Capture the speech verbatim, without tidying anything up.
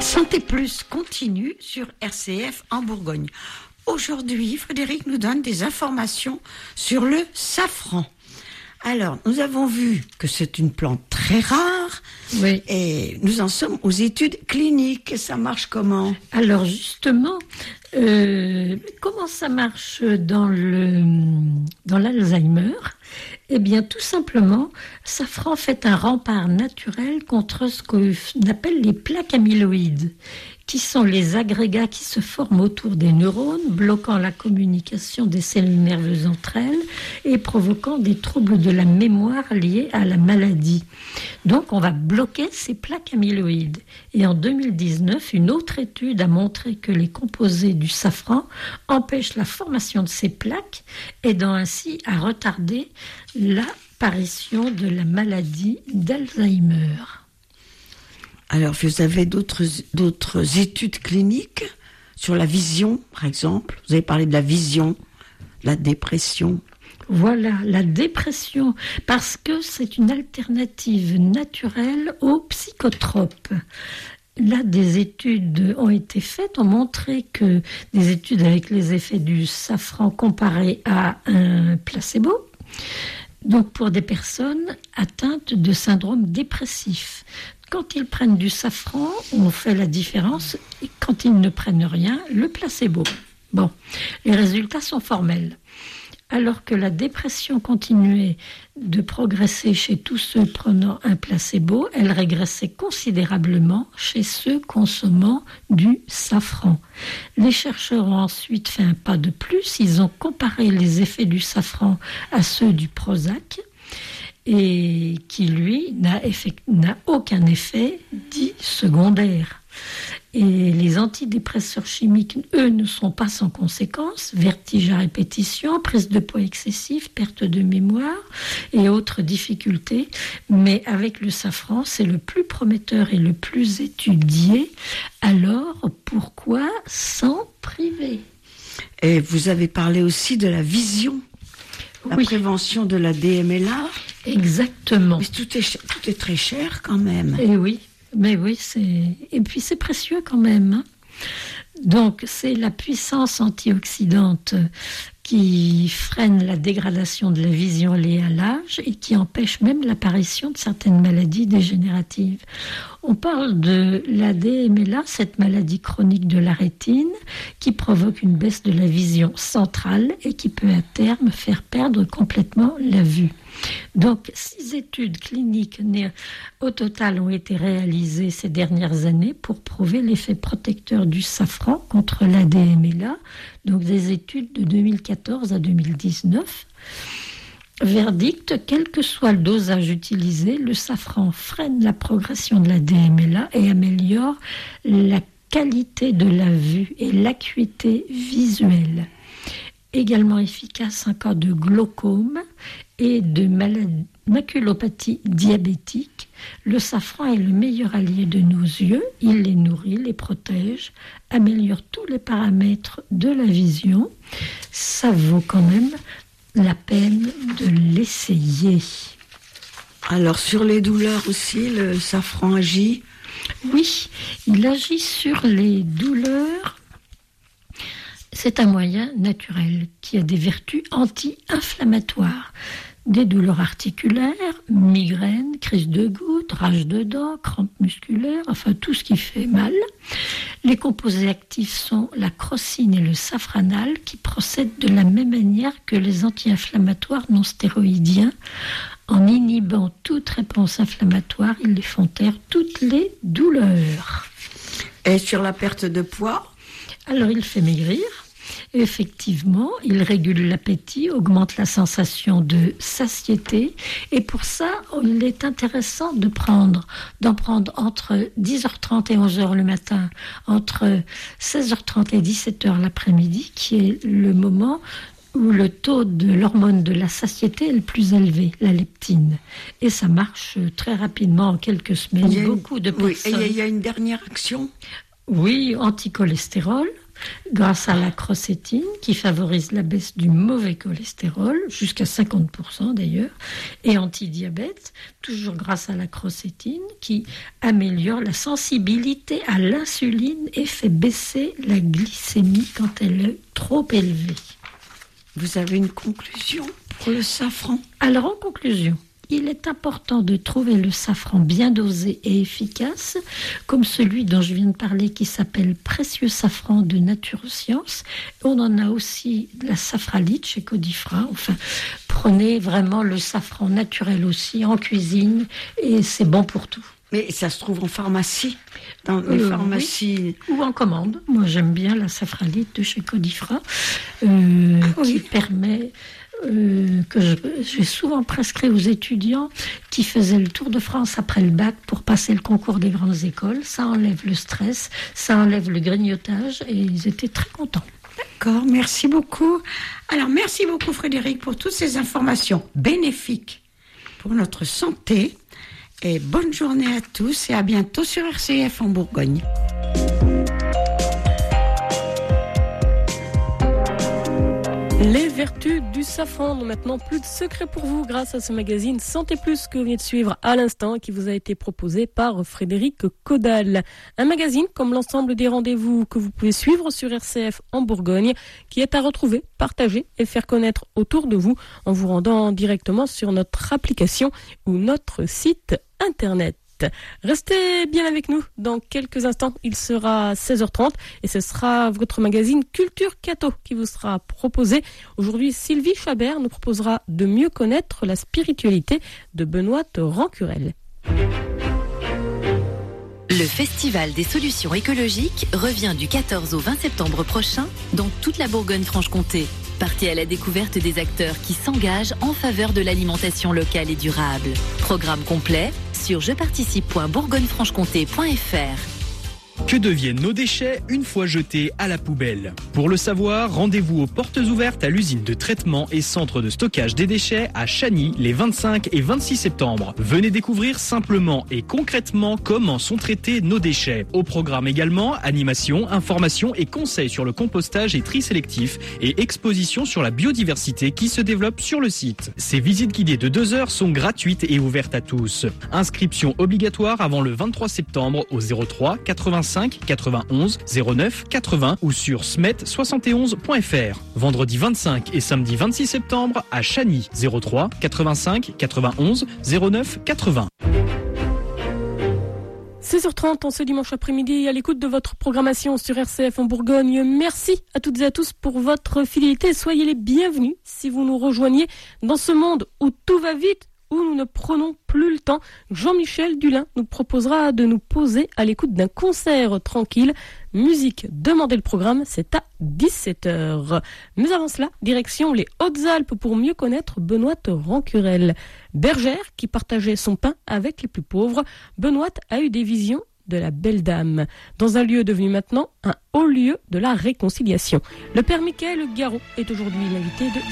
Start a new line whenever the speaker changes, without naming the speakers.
Santé Plus continue sur R C F en Bourgogne. Aujourd'hui, Frédéric nous donne des informations sur le safran. Alors, nous avons vu que c'est une plante très rare.
Oui.
Et nous en sommes aux études cliniques. Ça marche comment ?
Alors justement, euh, comment ça marche dans le dans l'Alzheimer ? Eh bien, tout simplement, safran fait un rempart naturel contre ce qu'on appelle les plaques amyloïdes, qui sont les agrégats qui se forment autour des neurones, bloquant la communication des cellules nerveuses entre elles et provoquant des troubles de la mémoire liés à la maladie. Donc, on va bloquer ces plaques amyloïdes. Et en deux mille dix-neuf, une autre étude a montré que les composés du safran empêchent la formation de ces plaques, aidant ainsi à retarder l'apparition de la maladie d'Alzheimer.
Alors, vous avez d'autres, d'autres études cliniques sur la vision, par exemple. Vous avez parlé de la vision, la dépression.
Voilà, la dépression, parce que c'est une alternative naturelle aux psychotropes. Là, des études ont été faites, ont montré que des études avec les effets du safran comparés à un placebo, donc pour des personnes atteintes de syndrome dépressif. Quand ils prennent du safran, on fait la différence, et quand ils ne prennent rien, le placebo. Bon, les résultats sont formels. Alors que la dépression continuait de progresser chez tous ceux prenant un placebo, elle régressait considérablement chez ceux consommant du safran. Les chercheurs ont ensuite fait un pas de plus, ils ont comparé les effets du safran à ceux du Prozac, et qui, lui, n'a, effect- n'a aucun effet dit secondaire. Et les antidépresseurs chimiques, eux, ne sont pas sans conséquences, vertige à répétition, prise de poids excessif, perte de mémoire et autres difficultés. Mais avec le safran, c'est le plus prometteur et le plus étudié. Alors, pourquoi s'en priver ?
Et vous avez parlé aussi de la vision, la
oui.
prévention de la D M L A.
Exactement.
Mais tout est, tout est très cher quand même.
Et oui. Mais oui, c'est... et puis c'est précieux quand même. Hein. Donc c'est la puissance antioxydante qui freine la dégradation de la vision liée à l'âge et qui empêche même l'apparition de certaines maladies dégénératives. On parle de la D M L A, cette maladie chronique de la rétine, qui provoque une baisse de la vision centrale et qui peut à terme faire perdre complètement la vue. Donc, six études cliniques au total ont été réalisées ces dernières années pour prouver l'effet protecteur du safran contre la D M L A, donc des études de deux mille quatorze à deux mille dix-neuf. Verdict, quel que soit le dosage utilisé, le safran freine la progression de la D M L A et améliore la qualité de la vue et l'acuité visuelle. Également efficace en cas de glaucome et de maladie, maculopathie diabétique. Le safran est le meilleur allié de nos yeux. Il les nourrit, les protège, améliore tous les paramètres de la vision. Ça vaut quand même la peine de l'essayer.
Alors, sur les douleurs aussi, le safran agit ?
Oui, il agit sur les douleurs. C'est un moyen naturel qui a des vertus anti-inflammatoires. Des douleurs articulaires, migraines, crises de gouttes, rage de dents, crampes musculaires, enfin tout ce qui fait mal. Les composés actifs sont la crocine et le safranal qui procèdent de la même manière que les anti-inflammatoires non stéroïdiens. En inhibant toute réponse inflammatoire, ils les font taire toutes les douleurs.
Et sur la perte de poids ?
Alors il fait maigrir. Effectivement, il régule l'appétit, augmente la sensation de satiété. Et pour ça, il est intéressant de prendre, d'en prendre entre dix heures trente et onze heures le matin, entre seize heures trente et dix-sept heures l'après-midi, qui est le moment où le taux de l'hormone de la satiété est le plus élevé, la leptine. Et ça marche très rapidement, en quelques semaines.
Il y a
Beaucoup
une...
de personnes...
Oui, et il y a une dernière action ?
Oui, anticholestérol. grâce à la crocétine qui favorise la baisse du mauvais cholestérol, jusqu'à cinquante pour cent d'ailleurs, et anti-diabète, toujours grâce à la crocétine qui améliore la sensibilité à l'insuline et fait baisser la glycémie quand elle est trop élevée.
Vous avez une conclusion pour le safran ?
Alors en conclusion, il est important de trouver le safran bien dosé et efficace, comme celui dont je viens de parler qui s'appelle Précieux Safran de Naturescience. On en a aussi de la safralite chez Codifra. Enfin, prenez vraiment le safran naturel aussi en cuisine et c'est bon pour tout.
Mais ça se trouve en pharmacie, dans les
Euh,
pharmacies.
oui. Ou en commande. Moi, j'aime bien la safralite de chez Codifra, euh,
Ah, oui.
qui permet, euh, que je- j'ai souvent prescrit aux étudiants qui faisaient le tour de France après le bac pour passer le concours des grandes écoles. Ça enlève le stress, ça enlève le grignotage et ils étaient très contents.
D'accord, merci beaucoup. Alors, merci beaucoup Frédéric pour toutes ces informations bénéfiques pour notre santé. Et bonne journée à tous et à bientôt sur R C F en Bourgogne.
Les vertus du safran n'ont maintenant plus de secret pour vous grâce à ce magazine Santé Plus que vous venez de suivre à l'instant et qui vous a été proposé par Frédéric Caudal. Un magazine comme l'ensemble des rendez-vous que vous pouvez suivre sur R C F en Bourgogne qui est à retrouver, partager et faire connaître autour de vous en vous rendant directement sur notre application ou notre site internet. Restez bien avec nous. Dans quelques instants, il sera seize heures trente et ce sera votre magazine Culture Cato qui vous sera proposé. Aujourd'hui, Sylvie Chabert nous proposera de mieux connaître la spiritualité de Benoît Rancurel.
Le Festival des solutions écologiques revient du quatorze au vingt septembre prochain dans toute la Bourgogne-Franche-Comté. Partez à la découverte des acteurs qui s'engagent en faveur de l'alimentation locale et durable. Programme complet sur je participe point bourgogne franche comté point f r.
Que deviennent nos déchets une fois jetés à la poubelle ? Pour le savoir, rendez-vous aux portes ouvertes à l'usine de traitement et centre de stockage des déchets à Chagny les vingt-cinq et vingt-six septembre. Venez découvrir simplement et concrètement comment sont traités nos déchets. Au programme également, animation, information et conseils sur le compostage et tri sélectif et exposition sur la biodiversité qui se développe sur le site. Ces visites guidées de deux heures sont gratuites et ouvertes à tous. Inscription obligatoire avant le vingt-trois septembre au zéro trois quatre-vingt-cinq quatre-vingt-onze zéro neuf quatre-vingts ou sur smet soixante et onze point f r. Vendredi vingt-cinq et samedi vingt-six septembre à Chagny zéro trois quatre-vingt-cinq quatre-vingt-onze zéro neuf quatre-vingts.
seize heures trente en ce dimanche après-midi à l'écoute de votre programmation sur R C F en Bourgogne. Merci à toutes et à tous pour votre fidélité. Soyez les bienvenus si vous nous rejoignez dans ce monde où tout va vite, où nous ne prenons plus le temps. Jean-Michel Dulin nous proposera de nous poser à l'écoute d'un concert tranquille. Musique, demandez le programme, c'est à dix-sept heures. Mais avant cela, direction les Hautes-Alpes pour mieux connaître Benoît Rancurel. Bergère qui partageait son pain avec les plus pauvres, Benoît a eu des visions de la belle dame, dans un lieu devenu maintenant un haut lieu de la réconciliation. Le père Michael Garot est aujourd'hui l'invité de